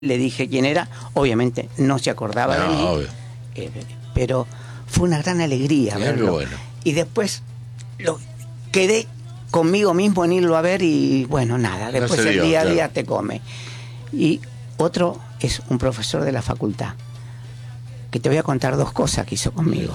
Le dije quién era, obviamente no se acordaba de mí, pero fue una gran alegría verlo. Bueno. Y después quedé conmigo mismo en irlo a ver y bueno, nada, después No se dio, el día a día claro. te come. Y otro es un profesor de la facultad, que te voy a contar dos cosas que hizo conmigo.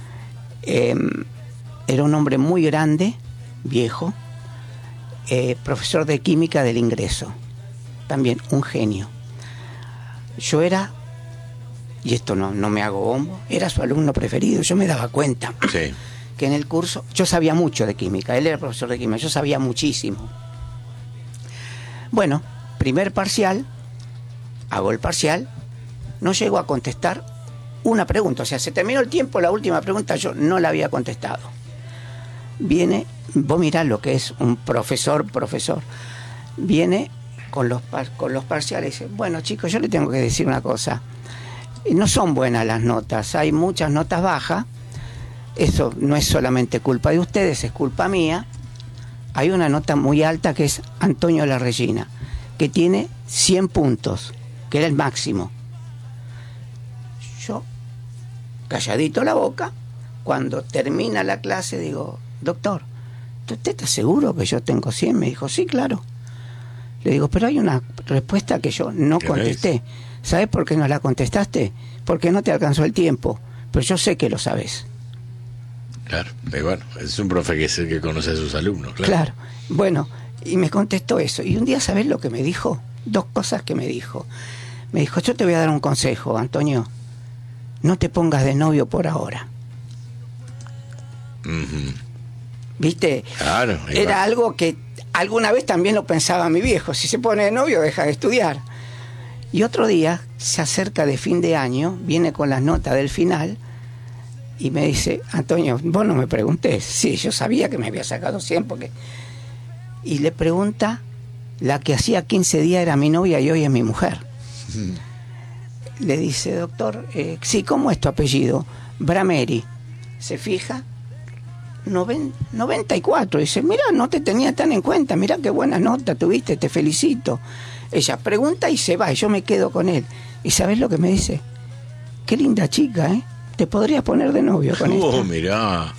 Era un hombre muy grande, viejo, profesor de química del ingreso, también un genio. Yo era, y esto no me hago bombo, era su alumno preferido. Yo me daba cuenta que en el curso, yo sabía mucho de química, él era profesor de química, yo sabía muchísimo. Bueno, primer parcial, hago el parcial, no llego a contestar una pregunta, o sea, se terminó el tiempo, la última pregunta yo no la había contestado. Viene, vos mirá lo que es un profesor, viene con los parciales, dice, bueno chicos, yo le tengo que decir una cosa, no son buenas las notas, hay muchas notas bajas, eso no es solamente culpa de ustedes, es culpa mía. Hay una nota muy alta que es Antonio La Regina, que tiene 100 puntos, que era el máximo. Yo, calladito la boca, cuando termina la clase digo, doctor, ¿usted está seguro que yo tengo 100? Me dijo, sí, claro. Le digo, pero hay una respuesta que yo no contesté. ¿Sabes por qué no la contestaste? Porque no te alcanzó el tiempo, pero yo sé que lo sabes. Claro, bueno, es un profe que conoce a sus alumnos, claro. Claro, bueno, y me contestó eso. Y un día, ¿sabés lo que me dijo? Dos cosas que me dijo. Me dijo, yo te voy a dar un consejo, Antonio. No te pongas de novio por ahora. ¿Viste? Claro. Era algo que alguna vez también lo pensaba mi viejo. Si se pone de novio, deja de estudiar. Y otro día, se acerca de fin de año, viene con las notas del final y me dice, Antonio, vos no me preguntés. Sí, yo sabía que me había sacado 100 porque... Y le pregunta, la que hacía 15 días era mi novia y hoy es mi mujer. Le dice, doctor, sí, ¿cómo es tu apellido? Brameri. Se fija, 94. Dice, mira, no te tenía tan en cuenta, mira qué buena nota tuviste, te felicito. Ella pregunta y se va, y yo me quedo con él. ¿Y sabés lo que me dice? Qué linda chica, ¿eh? Te podrías poner de novio con ella. Oh, mirá.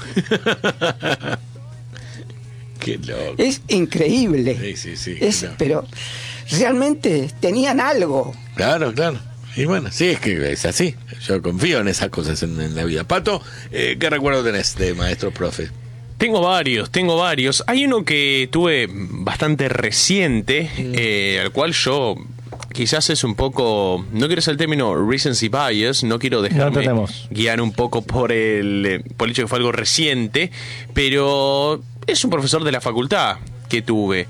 Qué loco. Es increíble. Sí. Claro. Pero realmente tenían algo. Claro. Y bueno, sí, es que es así. Yo confío en esas cosas en la vida. Pato, ¿qué recuerdo tenés de maestro profe? Tengo varios. Hay uno que tuve bastante reciente, al cual yo quizás es un poco, no quiero usar el término recency bias, no quiero dejarme guiar un poco por el hecho que fue algo reciente, pero es un profesor de la facultad que tuve.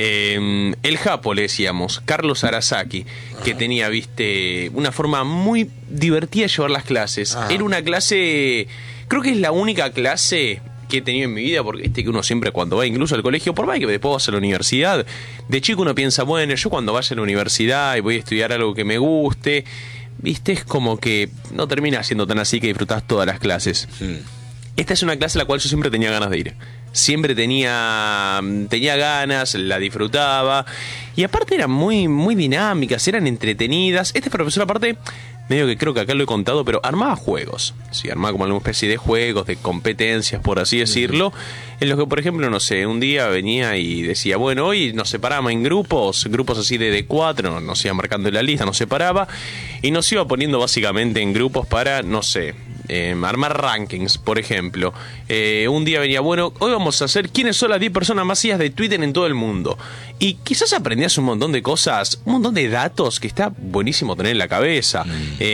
El Japo, le decíamos, Carlos Arasaki, que tenía, una forma muy divertida de llevar las clases. Era una clase, creo que es la única clase que he tenido en mi vida, porque que uno siempre cuando va incluso al colegio, por más que después vas a la universidad, de chico uno piensa, bueno, yo cuando vaya a la universidad y voy a estudiar algo que me guste, es como que no termina siendo tan así que disfrutás todas las clases. Esta es una clase a la cual yo siempre tenía ganas de ir. Siempre tenía ganas, la disfrutaba. Y aparte eran muy dinámicas, eran entretenidas. Este profesor aparte, medio que creo que acá lo he contado, pero armaba juegos. Sí, armaba como alguna especie de juegos, de competencias, por así decirlo. En los que, por ejemplo, no sé, un día venía y decía, bueno, hoy nos separamos en grupos así de 4, nos iba marcando en la lista, nos separaba. Y nos iba poniendo básicamente en grupos para, no sé, armar rankings, por ejemplo. Un día venía, bueno, hoy vamos a hacer quiénes son las 10 personas más seguidas de Twitter en todo el mundo. Y quizás aprendías un montón de cosas, un montón de datos que está buenísimo tener en la cabeza.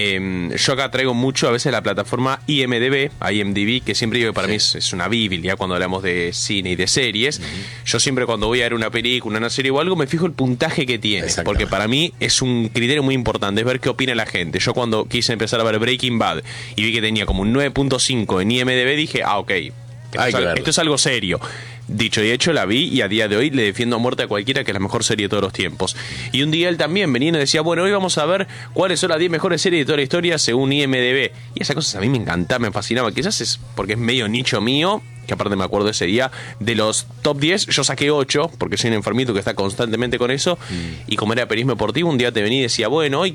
Yo acá traigo mucho a veces la plataforma IMDb, que siempre digo que para mí es una biblia cuando hablamos de cine y de series. Yo siempre cuando voy a ver una película, una serie o algo, me fijo el puntaje que tiene, porque para mí es un criterio muy importante, es ver qué opina la gente. Yo cuando quise empezar a ver Breaking Bad y vi que tenía como un 9.5 en IMDb, dije, ok, esto es algo serio. Dicho y hecho, la vi y a día de hoy le defiendo a muerte a cualquiera que es la mejor serie de todos los tiempos. Y un día él también venía y decía, bueno, hoy vamos a ver cuáles son las 10 mejores series de toda la historia según IMDb. Y esas cosas a mí me encantaban, me fascinaban. Quizás es porque es medio nicho mío, que aparte me acuerdo ese día, de los top 10, yo saqué 8, porque soy un enfermito que está constantemente con eso. Y como era periodismo deportivo, un día te venía y decía, bueno, hoy